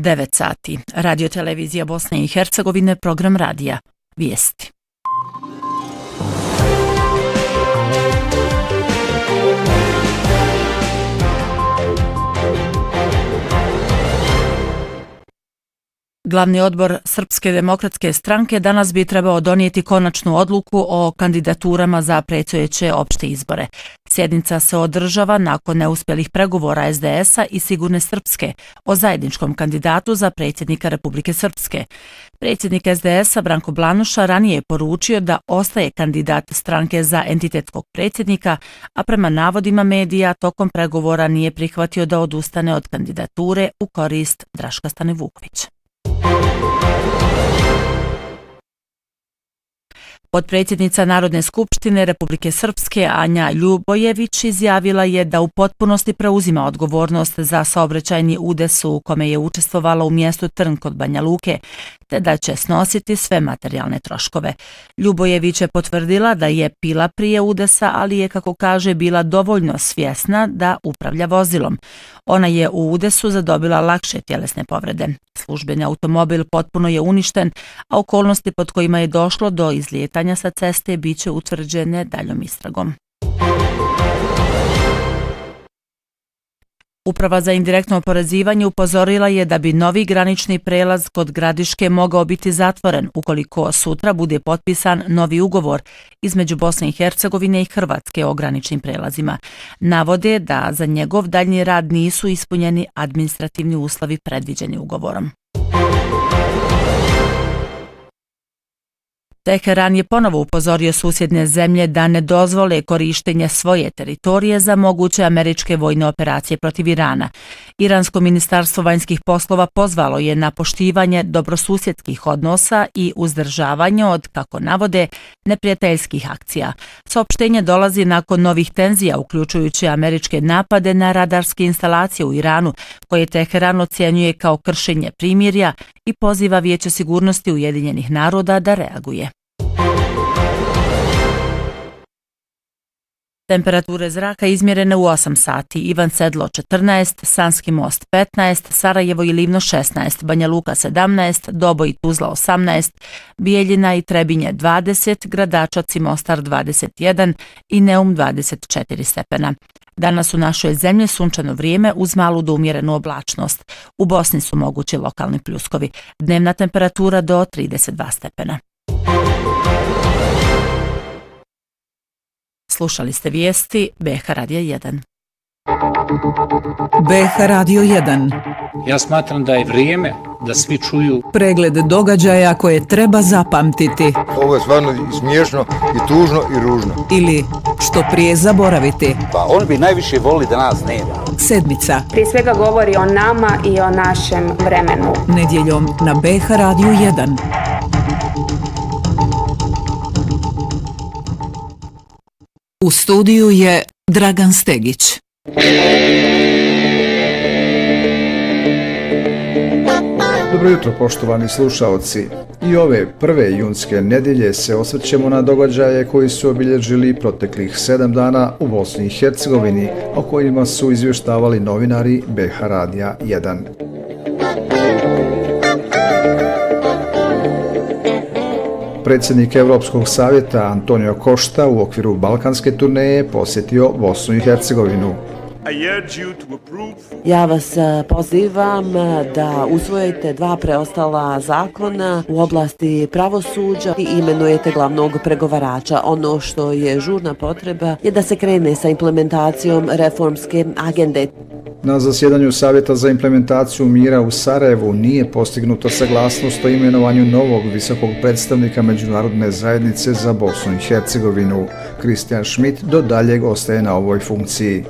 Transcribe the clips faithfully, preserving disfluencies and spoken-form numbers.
devet sati. Radio televizija Bosne i Hercegovine, program radija. Vijesti. Glavni odbor Srpske demokratske stranke danas bi trebao donijeti konačnu odluku o kandidaturama za predstojeće opšte izbore. Sjednica se održava nakon neuspjelih pregovora es de es a i Sigurne Srpske o zajedničkom kandidatu za predsjednika Republike Srpske. Predsjednik es de es a Branko Blanuša ranije je poručio da ostaje kandidat stranke za entitetskog predsjednika, a prema navodima medija tokom pregovora nije prihvatio da odustane od kandidature u korist Draška Stane-Vukovića. Potpredsjednica Narodne skupštine Republike Srpske Anja Ljubojević izjavila je da u potpunosti preuzima odgovornost za saobraćajni udes u kome je učestvovala u mjestu Trn kod Banja Luke, te da će snositi sve materijalne troškove. Ljubojević je potvrdila da je pila prije udesa, ali je, kako kaže, bila dovoljno svjesna da upravlja vozilom. Ona je u udesu zadobila lakše tjelesne povrede. Službeni automobil potpuno je uništen, a okolnosti pod kojima je došlo do izlijetanja sa ceste biće utvrđene daljom istragom. Uprava za indirektno oporezivanje upozorila je da bi novi granični prelaz kod Gradiške mogao biti zatvoren ukoliko sutra bude potpisan novi ugovor između Bosne i Hercegovine i Hrvatske o graničnim prelazima. Navode da za njegov daljnji rad nisu ispunjeni administrativni uslovi predviđeni ugovorom. Teheran je ponovo upozorio susjedne zemlje da ne dozvole korištenje svoje teritorije za moguće američke vojne operacije protiv Irana. Iransko ministarstvo vanjskih poslova pozvalo je na poštivanje dobrosusjedskih odnosa i uzdržavanje od, kako navode, neprijateljskih akcija. Saopštenje dolazi nakon novih tenzija, uključujući američke napade na radarske instalacije u Iranu, koje Teheran ocjenjuje kao kršenje primirja i poziva Vijeće sigurnosti Ujedinjenih naroda da reaguje. Temperature zraka izmjerene u osam sati, Ivan Sedlo četrnaest, Sanski most petnaest, Sarajevo i Livno šesnaest, Banja Luka sedamnaest, Doboj i Tuzla osamnaest, Bijeljina i Trebinje dvadeset, Gradačac i Mostar dvadeset jedan i Neum dvadeset četiri stepena. Danas u našoj zemlji sunčano vrijeme uz malu do umjerenu oblačnost. U Bosni su mogući lokalni pljuskovi. Dnevna temperatura do trideset dva stepena. Slušali ste vijesti be ha Radio jedan. be ha Radio jedan. Ja smatram da je vrijeme da svi čuju pregled događaja koje treba zapamtiti. Ovo je stvarno i smiješno, i tužno, i ružno. Ili što prije zaboraviti. Pa on bi najviše voli da nas nema. Sedmica. Prije svega govori o nama i o našem vremenu. Nedjeljom na be ha Radio jedan. U studiju je Dragan Stegić. Dobro jutro, poštovani slušaoci. I ove prve junske nedjelje se osvrćemo na događaje koji su obilježili proteklih sedam dana u Bosni i Hercegovini, o kojima su izvještavali novinari be ha Radija jedan. Predsjednik Europskog savjeta Antonio Costa u okviru balkanske turneje posjetio Bosnu i Hercegovinu. Ja vas pozivam da usvojite dva preostala zakona u oblasti pravosuđa i imenujete glavnog pregovarača. Ono što je žurna potreba je da se krene sa implementacijom reformske agende. Na zasjedanju Savjeta za implementaciju mira u Sarajevu nije postignuta saglasnost o imenovanju novog visokog predstavnika međunarodne zajednice za Bosnu i Hercegovinu. Christian Schmidt do daljeg ostaje na ovoj funkciji.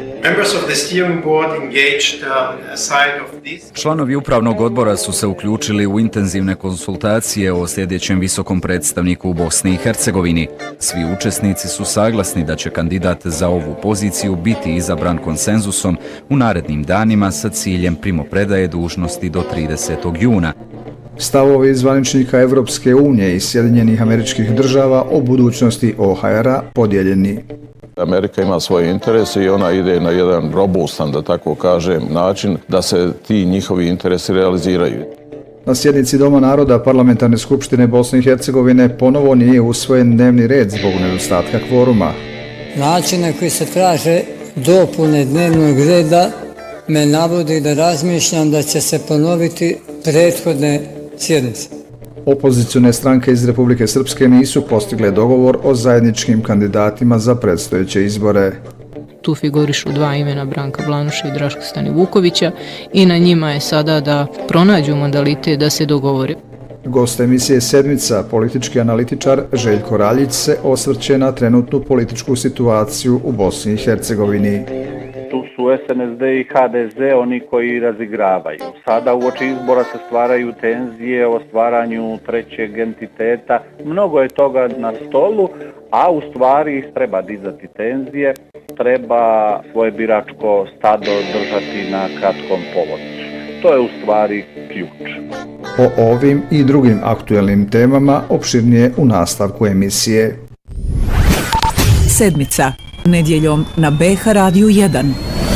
Članovi upravnog odbora su se uključili u intenzivne konsultacije o sljedećem visokom predstavniku u Bosni i Hercegovini. Svi učesnici su saglasni da će kandidat za ovu poziciju biti izabran konsenzusom u narednim danima sa ciljem primopredaje dužnosti do tridesetog juna. Stavovi zvaničnika Evropske unije i Sjedinjenih Američkih Država o budućnosti o ha er a podijeljeni. Amerika ima svoje interese i ona ide na jedan robustan, da tako kažem, način da se ti njihovi interesi realiziraju. Na sjednici Doma naroda Parlamentarne skupštine Bosne i Hercegovine ponovo nije usvojen dnevni red zbog nedostatka kvoruma. Način na koji se traže dopune dnevnog reda me navodi da razmišljam da će se ponoviti prethodne sjednice. Opozicione stranke iz Republike Srpske nisu postigle dogovor o zajedničkim kandidatima za predstojeće izbore. Tu figurišu dva imena, Branka Blanuša i Draška Stanivukovića, i na njima je sada da pronađu modalitet da se dogovore. Gost emisije Sedmica, politički analitičar Željko Raljić, se osvrće na trenutnu političku situaciju u Bosni i Hercegovini. Tu su S N S D i H D Z oni koji razigravaju. Sada uoči izbora se stvaraju tenzije o stvaranju trećeg entiteta. Mnogo je toga na stolu, a u stvari treba dizati tenzije, treba svoje biračko stado držati na kratkom povodcu. To je u stvari ključ. O ovim i drugim aktuelnim temama opširnije u nastavku emisije. Sedmica. Nedjeljom na B H Radiju jedan.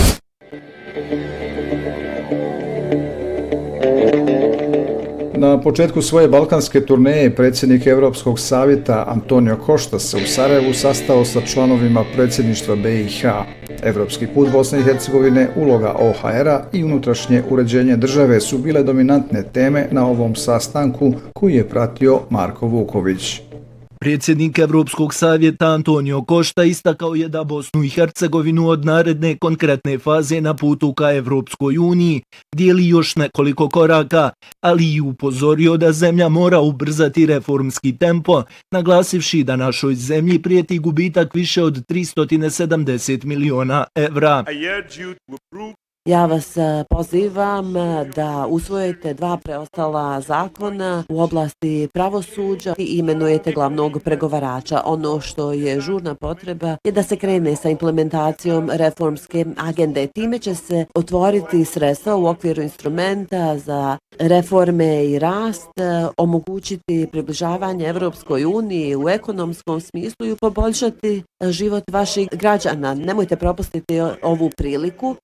Na početku svoje balkanske turneje predsjednik Evropskog savjeta Antonio Costa se u Sarajevu sastao sa članovima predsjedništva B i H. Evropski put Bosne i Hercegovine, uloga O H R-a i unutrašnje uređenje države su bile dominantne teme na ovom sastanku koji je pratio Marko Vuković. Predsjednik Evropskog savjeta Antonio Costa istakao je da Bosnu i Hercegovinu od naredne konkretne faze na putu ka Evropskoj uniji dijeli još nekoliko koraka, ali i upozorio da zemlja mora ubrzati reformski tempo, naglasivši da našoj zemlji prijeti gubitak više od tristo sedamdeset miliona evra. Ja vas pozivam da usvojite dva preostala zakona u oblasti pravosuđa i imenujete glavnog pregovarača. Ono što je žurna potreba je da se krene sa implementacijom reformske agende. Time će se otvoriti sredstva u okviru instrumenta za reforme i rast, omogućiti približavanje Evropskoj uniji u ekonomskom smislu i poboljšati život vaših građana. Nemojte propustiti ovu priliku.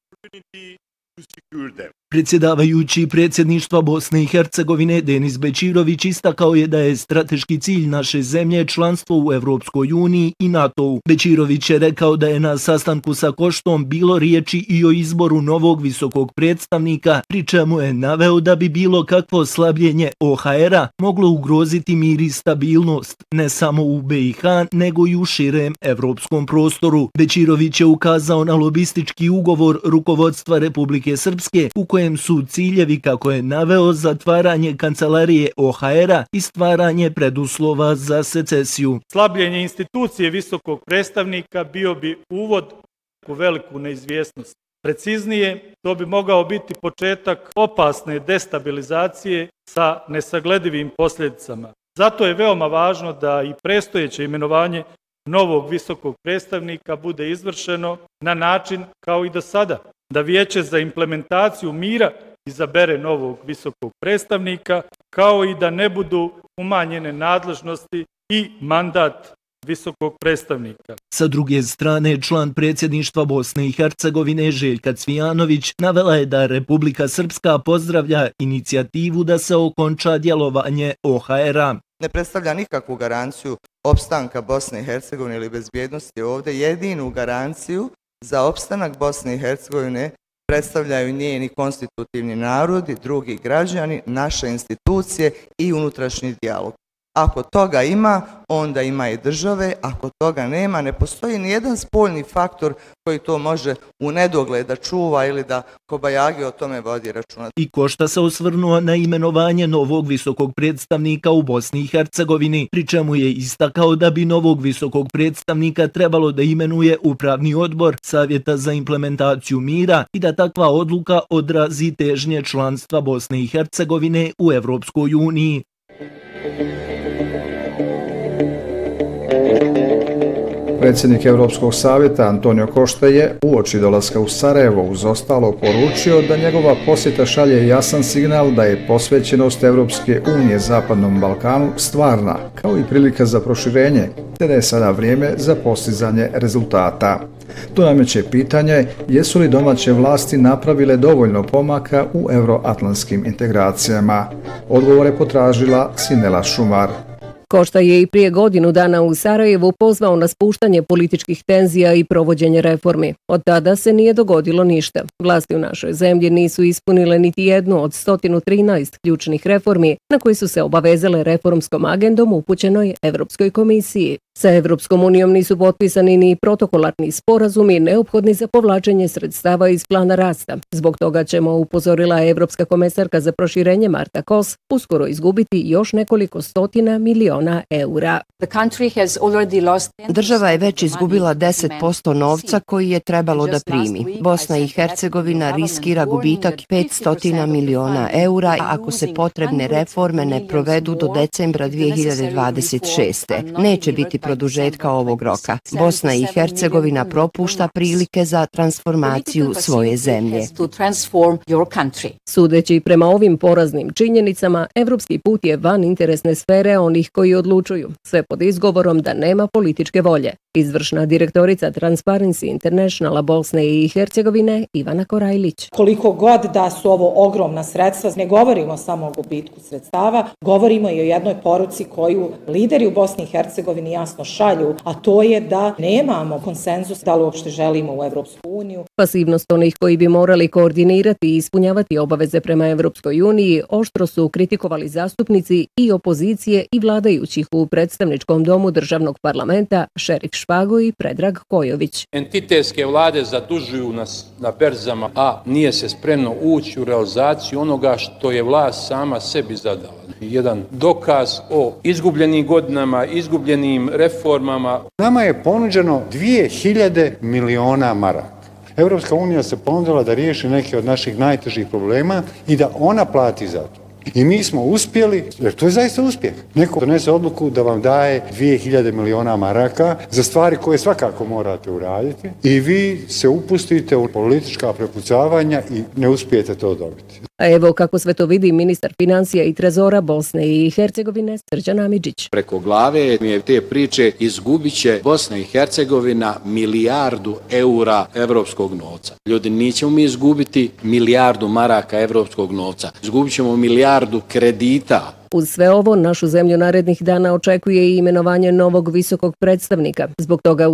Predsjedavajući predsjedništva Bosne i Hercegovine Denis Bećirović istakao je da je strateški cilj naše zemlje članstvo u Evropskoj uniji i NATO-u. Bećirović je rekao da je na sastanku sa Koštom bilo riječi i o izboru novog visokog predstavnika, pri čemu je naveo da bi bilo kakvo slabljenje O H R-a moglo ugroziti mir i stabilnost, ne samo u B i H, nego i u širem evropskom prostoru. Bećirović je ukazao na lobistički ugovor rukovodstva Republike Srpske u kojem su ciljevi, kako je naveo, zatvaranje kancelarije O H R-a i stvaranje preduslova za secesiju. Slabljenje institucije visokog predstavnika bio bi uvod u veliku neizvjesnost. Preciznije, to bi mogao biti početak opasne destabilizacije sa nesagledivim posljedicama. Zato je veoma važno da i predstojeće imenovanje novog visokog predstavnika bude izvršeno na način kao i do sada, da Vijeće za implementaciju mira izabere novog visokog predstavnika, kao i da ne budu umanjene nadležnosti i mandat visokog predstavnika. Sa druge strane, član predsjedništva Bosne i Hercegovine Željka Cvijanović navela je da Republika Srpska pozdravlja inicijativu da se okonča djelovanje O H R-a. Ne predstavlja nikakvu garanciju opstanka Bosne i Hercegovine ili bezbjednosti ovdje. Jedinu garanciju za opstanak Bosne i Hercegovine predstavljaju njeni konstitutivni narodi, drugi građani, naše institucije i unutrašnji dijalog. Ako toga ima, onda ima i države. Ako toga nema, ne postoji ni jedan spoljni faktor koji to može u nedogled da čuva ili da kobajagi o tome vodi računa. I Košta se osvrnuo na imenovanje novog visokog predstavnika u Bosni i Hercegovini, pri čemu je istakao da bi novog visokog predstavnika trebalo da imenuje upravni odbor Savjeta za implementaciju mira i da takva odluka odrazi težnje članstva Bosne i Hercegovine u Evropskoj uniji. Predsjednik Europskog savjeta Antonio Costa je uoči dolaska u Sarajevo uz ostalo poručio da njegova posjeta šalje jasan signal da je posvećenost Europske unije Zapadnom Balkanu stvarna, kao i prilika za proširenje, te da je sada vrijeme za postizanje rezultata. To nameće pitanje jesu li domaće vlasti napravile dovoljno pomaka u euroatlantskim integracijama. Odgovor je potražila Sinela Šumar. Košta je i prije godinu dana u Sarajevu pozvao na spuštanje političkih tenzija i provođenje reformi. Od tada se nije dogodilo ništa. Vlasti u našoj zemlji nisu ispunile niti jednu od sto trinaest ključnih reformi na koji su se obavezale reformskom agendom upućenoj Evropskoj komisiji. Sa Evropskom unijom nisu potpisani ni protokolarni sporazumi neophodni za povlačenje sredstava iz plana rasta. Zbog toga ćemo, upozorila Evropska komesarka za proširenje Marta Kos, uskoro izgubiti još nekoliko stotina miliona eura. Država je već izgubila deset posto novca koji je trebalo da primi. Bosna i Hercegovina riskira gubitak petsto miliona eura ako se potrebne reforme ne provedu do decembra dvije hiljade dvadeset šeste. Neće biti produžetka ovog roka. Bosna i Hercegovina propušta prilike za transformaciju svoje zemlje. Sudeći prema ovim poraznim činjenicama, evropski put je van interesne sfere onih koji odlučuju, sve pod izgovorom da nema političke volje. Izvršna direktorica Transparency Internationala Bosne i Hercegovine Ivana Korajlić. Koliko god da su ovo ogromna sredstva, ne govorimo samo o gubitku sredstava, govorimo i o jednoj poruci koju lideri u Bosni i Hercegovini jasno šalju, a to je da nemamo konsenzus da li uopšte želimo u Evropsku uniju. Pasivnost onih koji bi morali koordinirati i ispunjavati obaveze prema Evropskoj uniji oštro su kritikovali zastupnici i opozicije i vladajućih u predstavničkom domu državnog parlamenta Šerif Špago i Predrag Kojović. Entitetske vlade zadužuju nas na berzama, a nije se spremno ući u realizaciju onoga što je vlast sama sebi zadala. Jedan dokaz o izgubljenim godinama, izgubljenim reformama. Nama je ponuđeno dvije hiljade miliona maraka. Evropska unija se ponudila da riješi neke od naših najtežih problema i da ona plati za to. I mi smo uspjeli, jer to je zaista uspjeh. Neko donese odluku da vam daje dvije hiljade miliona maraka za stvari koje svakako morate uraditi i vi se upustite u politička prepucavanja i ne uspijete to dobiti. A evo kako sve to vidi ministar financija i trezora Bosne i Hercegovine Srđan Amidžić. Preko glave mi je te priče izgubit će Bosna i Hercegovina milijardu eura evropskog novca. Ljudi, nećemo mi izgubiti milijardu maraka evropskog novca. Izgubit ćemo milijardu kredita. Uz sve ovo, našu zemlju narednih dana očekuje i imenovanje novog visokog predstavnika. Zbog toga